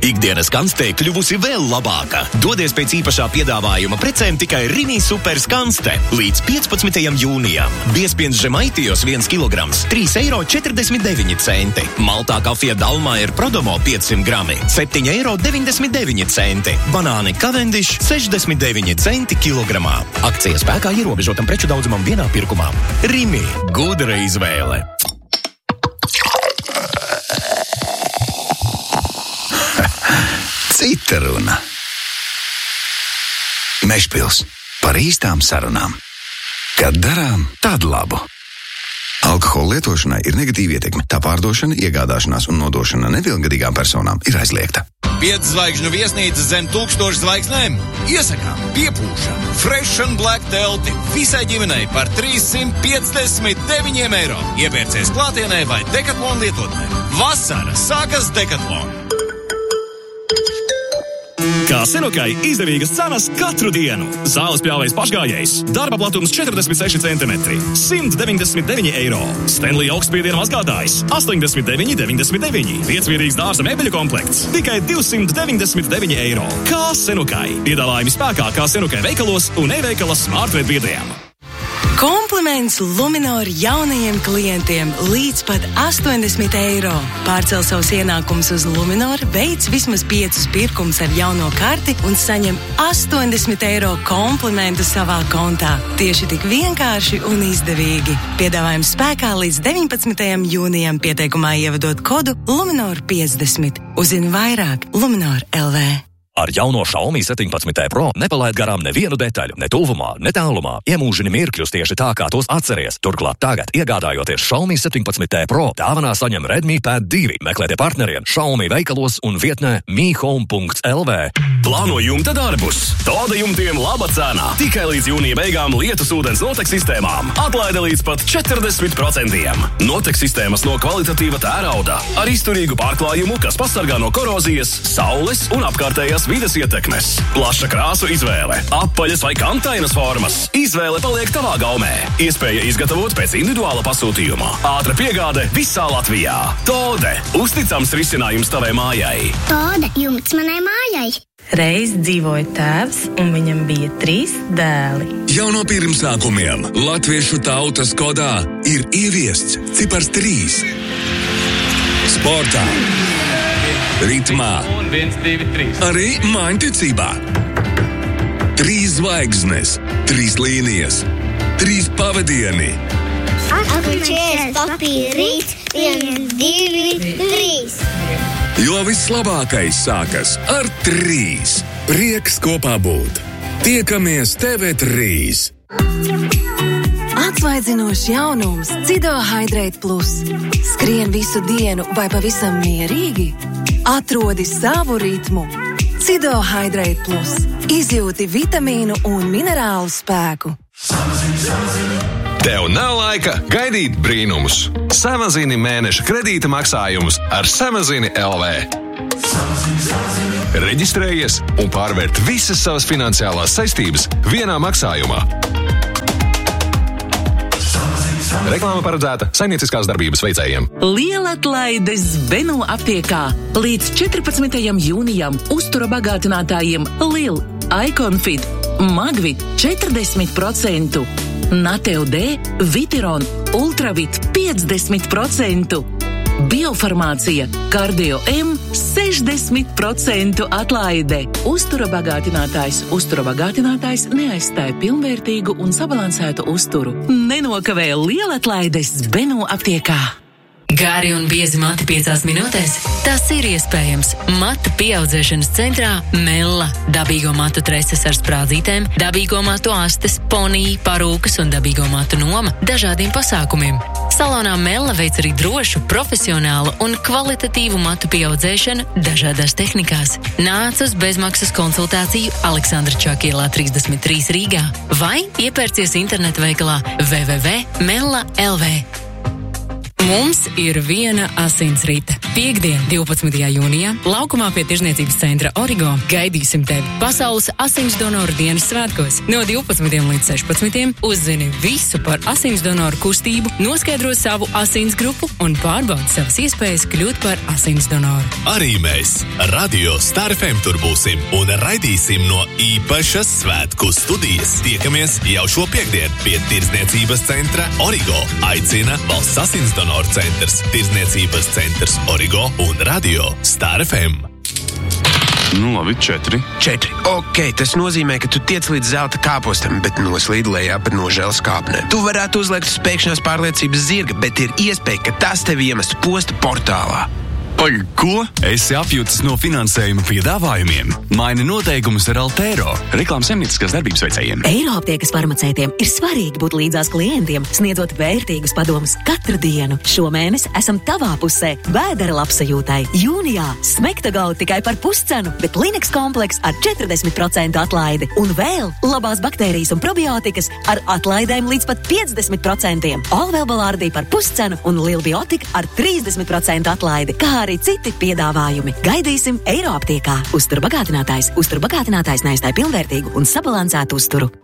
Ikdienas kanstē kļuvusi vēl labāka. Dodies pēc īpašā piedāvājuma precēm tikai Rimi Super Skanste līdz 15. jūnijam. Biespiens Žemaitijos 1 kilograms, 3,49 €. Maltā kafija Dalmajer Prodomo 500 grami, 7,99 €. Banāni Cavendish 69 centi kilogramā. Akcija spēkā ierobežotam preču daudzumam vienā pirkumā. Rimi - gudra izvēle. Cita runa. Mežpils par īstām sarunām. Kad darām, tad labu. Alkohola lietošanai ir negatīva ietekme. Tā pārdošana, iegādāšanās un nodošana nepilngadīgām personām ir aizliegta. 5 zvaigžņu viesnīca zem 1000 zvaigznēm. Iesakām piepūšanu, fresh and black telti visai ģimenei par 359 €. Iepērcies klātienē vai Decathlon lietotnē. Vasara sākas Decathlon. Kā Senokai izdevīgas cenas katru dienu. Zāles pļāvējs pašgājējs. Darba platums 46 centimetri. 199 €. Stanley augstspiediena mazgātājs. 89,99 €. 5-viedīgs dārza mēbeļu komplekts. Tikai 299 €. Kā Senokai. Piedāvājumi spēkā kā Senokai veikalos un e-veikala smartred biedriem. Kompliments Luminor jaunajiem klientiem līdz pat 80 €. Pārcel savus ienākumus uz Luminor, veic vismaz 5 pirkumus ar jauno karti un saņem 80 € komplimentu savā kontā. Tieši tik vienkārši un izdevīgi. Piedāvājums spēkā līdz 19. jūnijam, pieteikumā ievadot kodu Luminor 50. Uzzini vairāk Luminor LV. Ar jauno Xiaomi 17T Pro nepalaid garām nevienu detaļu, ne tuvumā, ne tālumā. Iemūžini mirkļus tieši tā, kā tos atceries. Turklāt tagad, iegādājoties Xiaomi 17T Pro, dāvanā saņem Redmi Pad 2. Meklētie partneriem Xiaomi veikalos un vietnē mihome.lv. Plāno jumta darbus. Toda jumtiem laba cena. Tikai līdz jūnija beigām lietus ūdens notek sistēmām. Atlaide līdz pat 40%. Notek sistēmas no kvalitatīva tērauda ar izturīgu pārklājumu, kas pasargā no korozijas, saules un apkārtējās vides ietekmes. Plaša krāsu izvēle, apaļas vai kantainas formas. Izvēle paliek tavā gaumē. Iespēja izgatavot pēc individuāla pasūtījuma. Ātra piegāde visā Latvijā. Tode – uzticams risinājums tavai mājai. Tode – jumts manai mājai. Reiz dzīvoja tēvs, un viņam bija 3 dēli. Jau no pirmsākumiem latviešu tautas kodā ir ieviests cipars 3. Sportā, ritmā, 1, 2, 3. Arī mājiņticībā. 3 zvaigznes, 3 līnijas, 3 pavadieni. Atlicies papīrīt, 1, 2, 3. Jo vislabākais sākas ar 3. Prieks kopā būt. Tiekamies TV3. Atsvaidzinošs jaunums Cido Hydrate Plus. Skrien visu dienu vai pavisam mierīgi? Atrodi savu ritmu. Cido Hydrate Plus. Izjūti vitamīnu un minerālu spēku. Tev nav laika gaidīt brīnumus. Samazini mēneša kredīta maksājumus ar Samazini LV. Reģistrējies un pārvērt visas savas finansiālās saistības vienā maksājumā. Reklāma paredzēta saimnieciskās darbības veicējiem. Lielatlaides Benu aptiekā. Līdz 14. jūnijam uztura bagātinātājiem Lil, Iconfit, Magvit 40%, Nateo D, Vitiron, Ultravit 50%, Biofarmācija, Kardio M 60% atlaide. Uztura bagātinātājs neaizstāja pilnvērtīgu un sabalansētu uzturu. Nenokavē lielatlaides Benu aptiekā. Gari un biezi mati 5 minūtēs? Tas ir iespējams. Matu pieaudzēšanas centrā Mella. Dabīgo matu treses ar sprādzītēm, dabīgo matu astes, ponija, parūkas un dabīgo matu noma dažādiem pasākumiem. Salonā Mella veic arī drošu, profesionālu un kvalitatīvu matu pieaudzēšanu dažādās tehnikās. Nāc uz bezmaksas konsultāciju Aleksandra Čakielā 33 Rīgā vai iepērcies internetu veikalā www.mella.lv. Mums ir viena asinsrite. Piektdien, 12. jūnijā, laukumā pie tirzniecības centra Origo gaidīsim tevi Pasaules asins donoru dienas svētkos. No 12. līdz 16. uzzini visu par asins donoru kustību, noskaidro savu asins grupu un pārbaudi savas iespējas kļūt par asins donoru. Arī mēs, Radio Star FM, tur būsim un raidīsim no īpašas svētku studijas. Tiekamies jau šo piektdienu pie tirzniecības centra Origo. Aicina Valsts asins donoru centrs, tirzniecības centrs Origo un Radio Star FM. Nu, labi, 4. Ok, tas nozīmē, ka tu tiec līdz zelta kāpostam, bet noslīd lejā pa nožēlas kāpnēm. Tu varētu uzliekt uz pēkšņās pārliecības zirga, bet ir iespēja, ka tas tevi iemestu posta portālā. Pagaid, ko? Esi apjūtas no finansējuma piedāvājumiem. Maini noteikumus ar Altero, reklāmas saimnieciskās darbības veicējiem. Eiroaptiekas farmaceitiem ir svarīgi būt līdzās klientiem, sniedzot vērtīgus padomus katru dienu. Šomēnes esam tavā pusē vēdera labsajūtai. Jūnijā Smektagau tikai par puscenu, bet Linux kompleks ar 40% atlaidi. Un vēl labās baktērijas un probiotikas ar atlaidēm līdz pat 50%. Olvelbalārdī par puscenu un Lilbiotika ar 30% atlaidi, kā arī citi piedāvājumi. Gaidīsim Eiroaptiekā. Uzturu bagātinātājs neaizstāj pilnvērtīgu un sabalansētu uzturu.